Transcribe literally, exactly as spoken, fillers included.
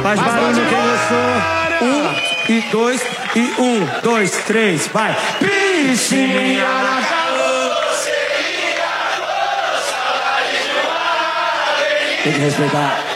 Faz barulho quem gostou. Um e dois e um, dois, três, vai. Piscininha na calor, tem que respeitar.